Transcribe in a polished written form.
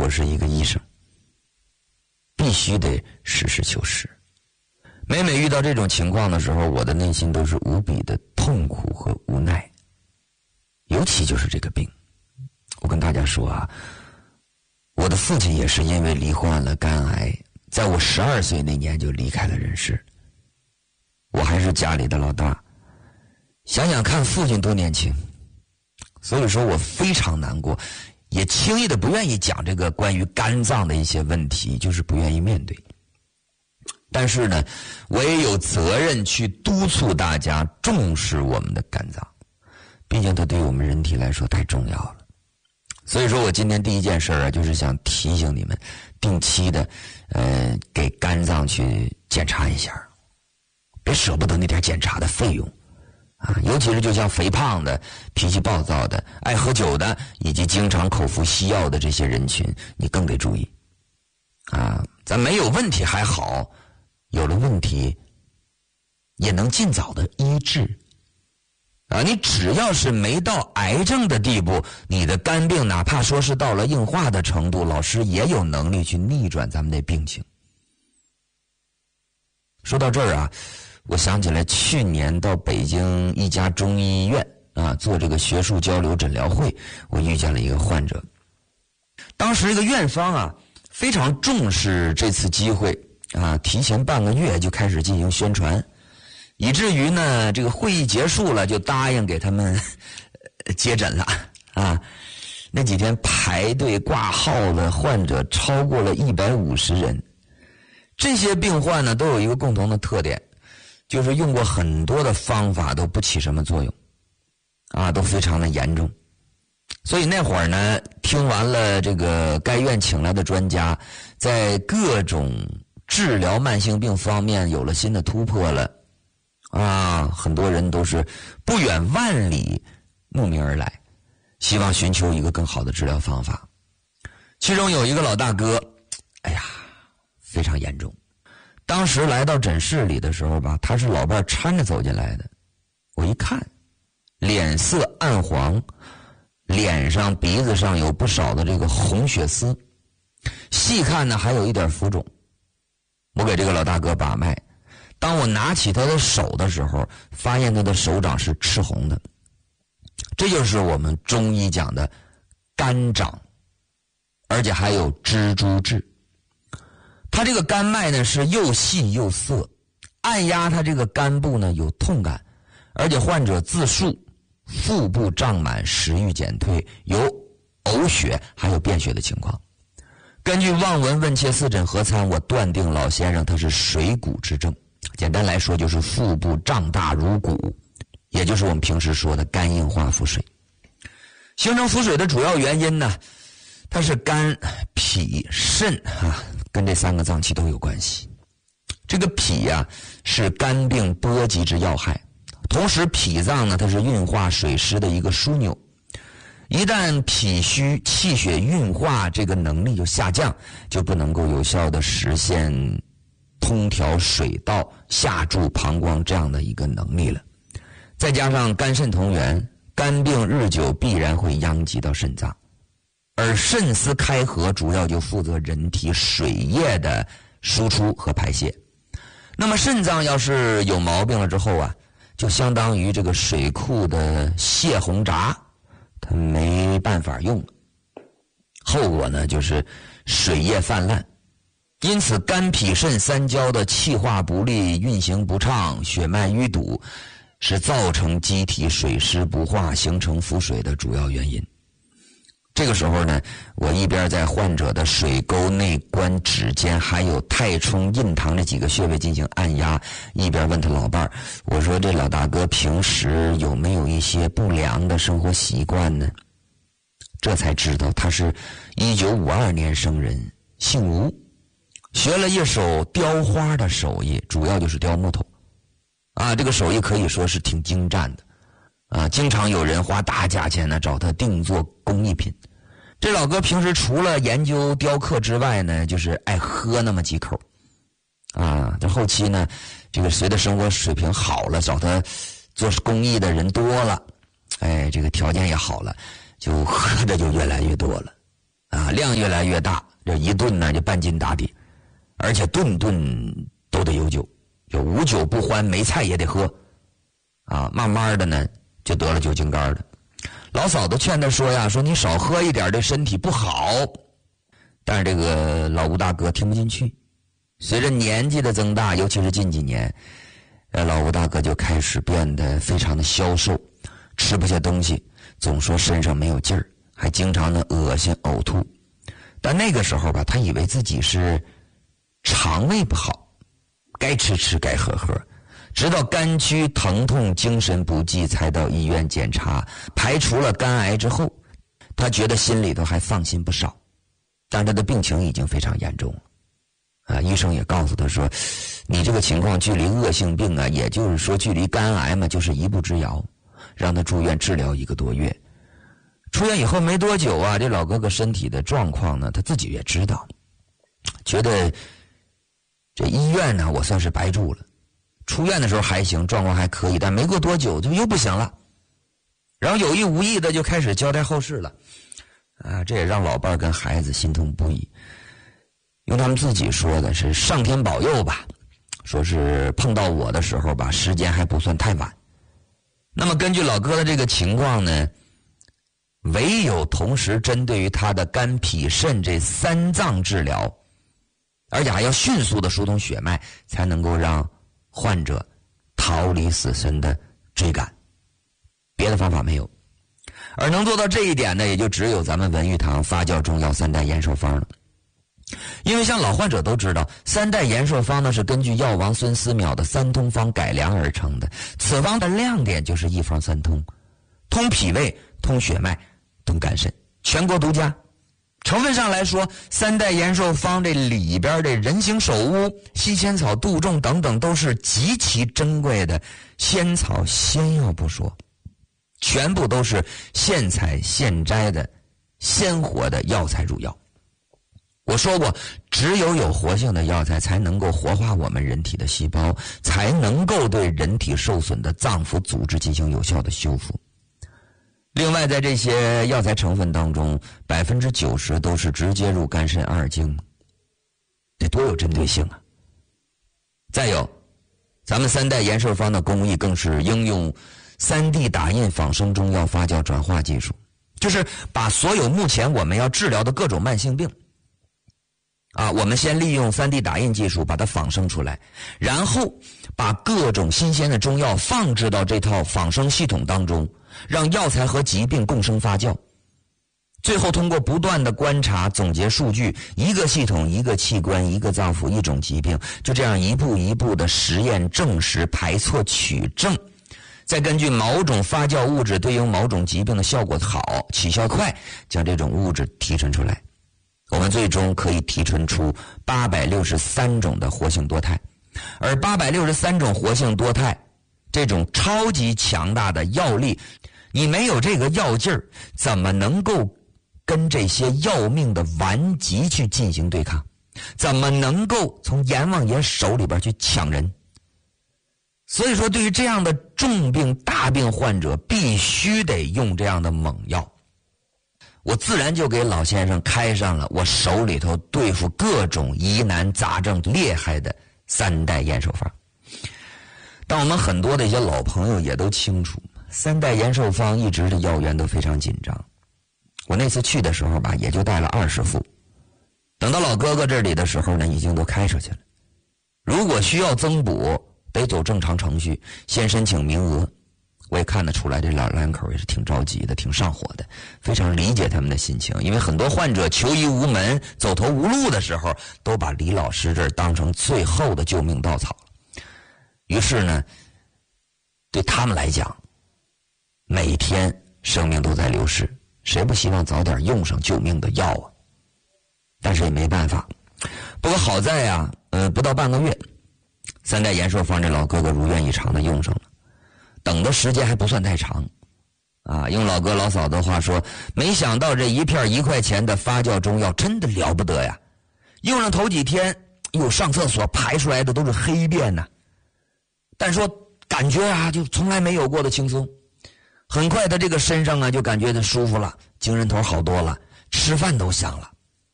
我是一个医生，必须得实事求是。每遇到这种情况的时候，我的内心都是无比的痛苦和无奈。尤其就是这个病，我跟大家说啊，我的父亲也是因为罹患了肝癌，在我12岁那年就离开了人世。我还是家里的老大，想想看父亲多年轻，所以说我非常难过，也轻易的不愿意讲这个关于肝脏的一些问题，就是不愿意面对。但是呢，我也有责任去督促大家重视我们的肝脏，毕竟它对我们人体来说太重要了。所以说我今天第一件事啊，就是想提醒你们，定期的给肝脏去检查一下，别舍不得那点检查的费用啊！尤其是就像肥胖的、脾气暴躁的、爱喝酒的，以及经常口服西药的这些人群，你更得注意啊！咱没有问题还好，有了问题也能尽早的医治啊！你只要是没到癌症的地步，你的肝病哪怕说是到了硬化的程度，老师也有能力去逆转咱们的病情。说到这儿啊，我想起来去年到北京一家中医医院啊做这个学术交流诊疗会，我遇见了一个患者。当时这个院方啊非常重视这次机会啊，提前半个月就开始进行宣传，以至于呢这个会议结束了就答应给他们接诊了啊。那几天排队挂号的患者超过了150人。这些病患呢都有一个共同的特点，就是用过很多的方法都不起什么作用啊，都非常的严重。所以那会儿呢，听完了这个该院请来的专家在各种治疗慢性病方面有了新的突破了啊，很多人都是不远万里慕名而来，希望寻求一个更好的治疗方法。其中有一个老大哥，哎呀非常严重。当时来到诊室里的时候吧，他是老伴搀着走进来的。我一看，脸色暗黄，脸上鼻子上有不少的这个红血丝，细看呢还有一点浮肿。我给这个老大哥把脉，当我拿起他的手的时候，发现他的手掌是赤红的。这就是我们中医讲的肝掌，而且还有蜘蛛痣。他这个肝脉呢是又细又涩，按压他这个肝部呢有痛感，而且患者自述腹部胀满，食欲减退，有呕血还有便血的情况。根据望闻问切四诊合参，我断定老先生他是水谷之症，简单来说就是腹部胀大如鼓，也就是我们平时说的肝硬化腹水。形成腹水的主要原因呢，它是肝、脾、肾啊，跟这3个脏器都有关系。这个脾啊是肝病波及之要害，同时脾脏呢它是运化水湿的一个枢纽。一旦脾虚，气血运化这个能力就下降，就不能够有效的实现通调水道、下注膀胱这样的一个能力了。再加上肝肾同源，肝病日久必然会殃及到肾脏，而肾丝开合主要就负责人体水液的输出和排泄。那么肾脏要是有毛病了之后啊，就相当于这个水库的泄洪闸，它没办法用了，后果呢就是水液泛滥。因此肝脾肾三焦的气化不利、运行不畅、血脉淤堵，是造成机体水湿不化形成腹水的主要原因。这个时候呢，我一边在患者的水沟、内关、指尖还有太冲、印堂这几个穴位进行按压，一边问他老伴儿，我说这老大哥平时有没有一些不良的生活习惯呢？这才知道他是1952年生人，姓吴，学了一手雕花的手艺，主要就是雕木头啊，这个手艺可以说是挺精湛的啊，经常有人花大价钱呢找他定做工艺品。这老哥平时除了研究雕刻之外呢，就是爱喝那么几口啊。这后期呢，这个随着生活水平好了，找他做工艺的人多了，哎，这个条件也好了，就喝的就越来越多了啊，量越来越大，这一顿呢就半斤打底，而且顿顿都得有酒，就无酒不欢，没菜也得喝，啊，慢慢的呢就得了酒精肝了。老嫂子劝他说呀，说你少喝一点对身体不好，但是这个老吴大哥听不进去。随着年纪的增大，尤其是近几年，老吴大哥就开始变得非常的消瘦，吃不下东西，总说身上没有劲儿，还经常的恶心呕吐。但那个时候吧，他以为自己是肠胃不好，该吃吃该喝喝，直到肝区疼痛精神不济才到医院检查，排除了肝癌之后，他觉得心里头还放心不少。但他的病情已经非常严重了啊！医生也告诉他说，你这个情况距离恶性病啊，也就是说距离肝癌嘛，就是一步之遥，让他住院治疗1个多月。出院以后没多久啊，这老哥哥身体的状况呢，他自己也知道，觉得这医院呢，我算是白住了。出院的时候还行，状况还可以，但没过多久就又不行了，然后有意无意的就开始交代后事了啊！这也让老伴跟孩子心痛不已。用他们自己说的是上天保佑吧，说是碰到我的时候吧，时间还不算太晚。那么根据老哥的这个情况呢，唯有同时针对于他的肝脾肾这3脏治疗，而且还要迅速的疏通血脉，才能够让患者逃离死神的追赶，别的方法没有。而能做到这一点呢，也就只有咱们文玉堂发酵中药3代延寿方了。因为像老患者都知道，3代延寿方呢是根据药王孙思邈的3通方改良而成的。此方的亮点就是一方3通，通脾胃、通血脉、通肝肾，全国独家。成分上来说，3代延寿方这里边的人形首乌、西仙草、杜仲等等都是极其珍贵的仙草仙药不说，全部都是现采现摘的鲜活的药材入药。我说过，只有活性的药材才能够活化我们人体的细胞，才能够对人体受损的脏腑组织进行有效的修复。另外，在这些药材成分当中，90%都是直接入肝肾2经，这多有针对性啊！再有，咱们3代延寿方的工艺更是应用3D 打印仿生中药发酵转化技术，就是把所有目前我们要治疗的各种慢性病啊，我们先利用3D 打印技术把它仿生出来，然后把各种新鲜的中药放置到这套仿生系统当中，让药材和疾病共生发酵，最后通过不断的观察总结数据，一个系统、一个器官、一个脏腑、一种疾病，就这样一步一步的实验证实、排错取证，再根据某种发酵物质对应某种疾病的效果好、起效快，将这种物质提纯出来，我们最终可以提纯出863种的活性多肽。而863种活性多肽这种超级强大的药力，你没有这个药劲儿，怎么能够跟这些要命的顽疾去进行对抗？怎么能够从阎王爷手里边去抢人？所以说，对于这样的重病大病患者，必须得用这样的猛药。我自然就给老先生开上了我手里头对付各种疑难杂症厉害的3代延寿方。但我们很多的一些老朋友也都清楚，3代延寿方一直的药源都非常紧张。我那次去的时候吧，也就带了20副，等到老哥哥这里的时候呢，已经都开出去了。如果需要增补，得走正常程序，先申请名额。我也看得出来，这老两口也是挺着急的，挺上火的，非常理解他们的心情。因为很多患者求医无门、走投无路的时候，都把李老师这儿当成最后的救命稻草了。于是呢，对他们来讲，每天生命都在流逝，谁不希望早点用上救命的药啊？但是也没办法。不过好在呀，不到半个月，3代延寿方这老哥哥如愿以偿的用上了。等的时间还不算太长啊，用老哥老嫂的话说，没想到这一片1块钱的发酵中药真的了不得呀！用上头几天，上厕所排出来的都是黑便呐，但说感觉啊，就从来没有过的轻松。很快他这个身上啊，就感觉他舒服了，精神头好多了， 吃饭都香了。